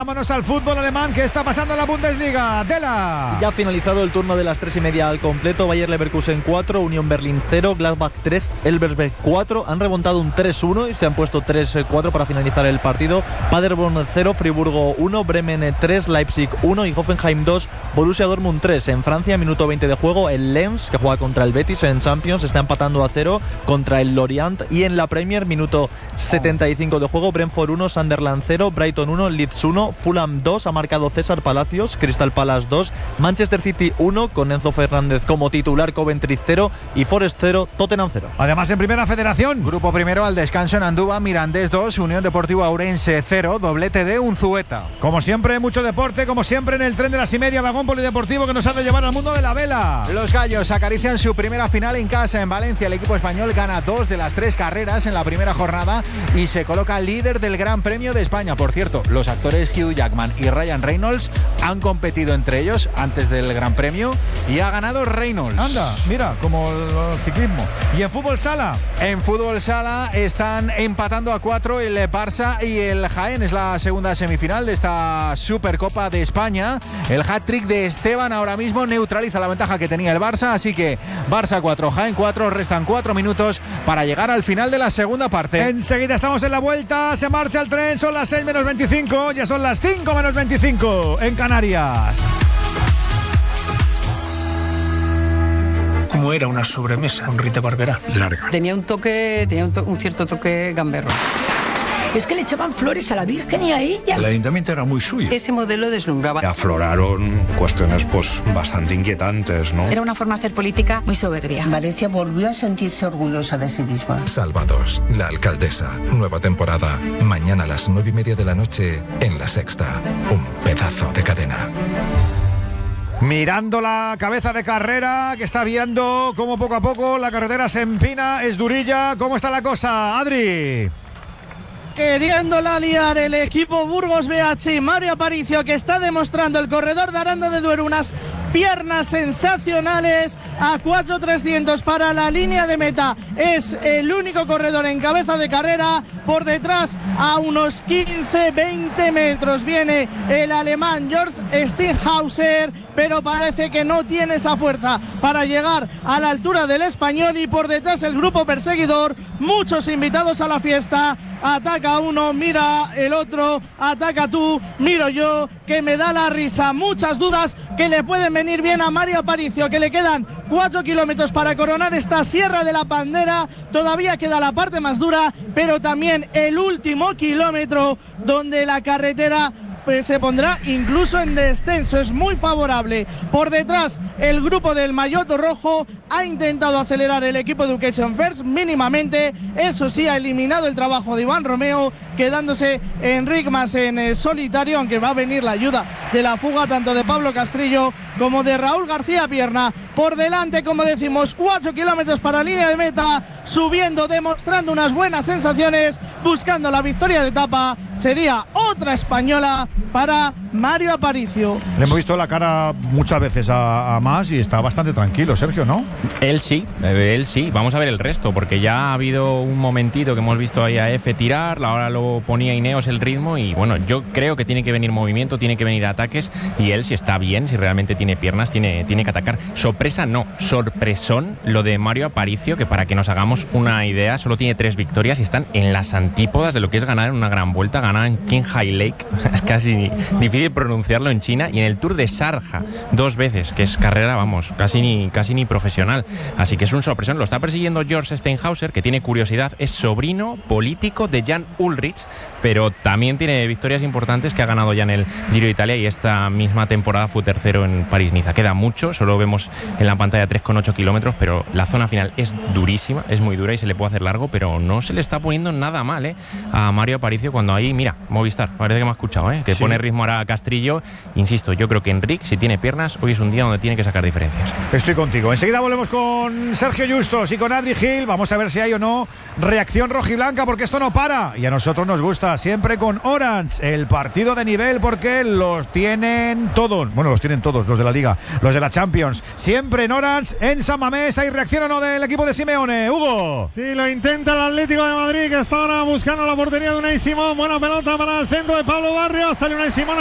Vámonos al fútbol alemán. ¿Qué está pasando en la Bundesliga? Dela. Ya ha finalizado el turno de las 3:30 al completo. Bayer Leverkusen 4, Unión Berlín 0, Gladbach 3, Elversberg 4. Han remontado un 3-1 y se han puesto 3-4 para finalizar el partido. Paderborn 0, Friburgo 1, Bremen 3, Leipzig 1 y Hoffenheim 2, Borussia Dortmund 3. En Francia, minuto 20 de juego, el Lens, que juega contra el Betis en Champions, está empatando a 0 contra el Lorient. Y en la Premier, minuto 75 de juego, Brentford 1, Sunderland 0, Brighton 1, Leeds 1, Fulham 2, ha marcado César Palacios, Crystal Palace 2, Manchester City 1 con Enzo Fernández como titular, Coventry 0 y Forest 0, Tottenham 0. Además, en Primera Federación, grupo primero al descanso en Andúba, Mirandés 2, Unión Deportiva Ourense 0, doblete de Unzueta. Como siempre, mucho deporte, como siempre en el tren de las y media, vagón polideportivo que nos ha de llevar al mundo de la vela. Los gallos acarician su primera final en casa en Valencia. El equipo español gana 2 de las 3 carreras en la primera jornada y se coloca líder del Gran Premio de España. Por cierto, los actores Hugh Jackman y Ryan Reynolds han competido entre ellos antes del Gran Premio y ha ganado Reynolds. Anda, mira, como el ciclismo. ¿Y en fútbol sala? En fútbol sala están empatando a 4 el Barça y el Jaén. Es la segunda semifinal de esta Supercopa de España. El hat-trick de Esteban ahora mismo neutraliza la ventaja que tenía el Barça, así que Barça 4, Jaén 4, restan 4 minutos para llegar al final de la segunda parte. Enseguida estamos en la vuelta, se marcha el tren, son las 6 menos 25, ya son las 5 menos 25 en Canarias. Como era una sobremesa con Rita Barberá. Larga. Tenía un cierto toque gamberro. Es que le echaban flores a la Virgen y a ella. El ayuntamiento era muy suyo. Ese modelo deslumbraba. Afloraron cuestiones bastante inquietantes, ¿no? Era una forma de hacer política muy soberbia. Valencia volvió a sentirse orgullosa de sí misma. Salvados, la alcaldesa. Nueva temporada. Mañana a las 9:30 de la noche en La Sexta. Un pedazo de cadena. Mirando la cabeza de carrera, que está viendo cómo poco a poco la carretera se empina, es durilla. ¿Cómo está la cosa, Adri? Queriéndola liar el equipo Burgos BH, Mario Aparicio, que está demostrando el corredor de Aranda de Duero unas piernas sensacionales a 4.300 para la línea de meta. Es el único corredor en cabeza de carrera. Por detrás, a unos 15-20 metros, viene el alemán George Stinghauser, pero parece que no tiene esa fuerza para llegar a la altura del español. Y por detrás el grupo perseguidor, muchos invitados a la fiesta. Ataca uno, mira el otro, ataca tú, miro yo, que me da la risa. Muchas dudas que le pueden venir bien a Mario Aparicio, que le quedan 4 kilómetros para coronar esta Sierra de la Pandera. Todavía queda la parte más dura, pero también el último kilómetro donde la carretera se pondrá incluso en descenso. Es muy favorable. Por detrás, el grupo del maillot rojo ha intentado acelerar el equipo de Education First mínimamente. Eso sí, ha eliminado el trabajo de Iván Romeo, quedándose Enric Mas en solitario, aunque va a venir la ayuda de la fuga tanto de Pablo Castrillo como de Raúl García Pierna. Por delante, como decimos, 4 kilómetros para la línea de meta, subiendo, demostrando unas buenas sensaciones, buscando la victoria de etapa. Sería otra española para Mario Aparicio. Le hemos visto la cara muchas veces a Mas y está bastante tranquilo, Sergio, ¿no? Él sí. Vamos a ver el resto, porque ya ha habido un momentito que hemos visto ahí a F tirar, ahora lo ponía Ineos el ritmo y bueno, yo creo que tiene que venir movimiento, tiene que venir ataques y él si está bien, si realmente tiene piernas, tiene que atacar. Sorpresa no, sorpresón lo de Mario Aparicio, que para que nos hagamos una idea, solo tiene 3 victorias y están en las antípodas de lo que es ganar en una gran vuelta. Ganaba en Qinghai Lake, es casi difícil pronunciarlo, en China, y en el Tour de Sharjah 2 veces, que es carrera, vamos, casi ni profesional. Así que es un sorpresón. Lo está persiguiendo George Steinhauser, que tiene curiosidad, es sobrino político de Jan Ullrich, pero también tiene victorias importantes, que ha ganado ya en el Giro de Italia y esta misma temporada fue tercero en París-Niza. Queda mucho, solo vemos en la pantalla 3,8 kilómetros, pero la zona final es durísima, es muy dura y se le puede hacer largo, pero no se le está poniendo nada mal a Mario Aparicio cuando ahí, mira, Movistar, parece que me ha escuchado, que sí. Pone ritmo ahora a Castrillo. Insisto, yo creo que Enric, si tiene piernas, hoy es un día donde tiene que sacar diferencias. Estoy contigo. Enseguida volvemos con Sergio Justos y con Adri Gil. Vamos a ver si hay o no reacción rojiblanca, porque esto no para. Y a nosotros nos gusta siempre con Orange, el partido de nivel, porque los tienen todos. Bueno, los tienen todos, los de la Liga, los de la Champions. Siempre siempre en Orange, en San Mamés. ¿Hay reacción o no del equipo de Simeone? Hugo. Sí, lo intenta el Atlético de Madrid, que está ahora buscando la portería de Unai Simón. Buena pelota para el centro de Pablo Barrios. Sale Unai Simón.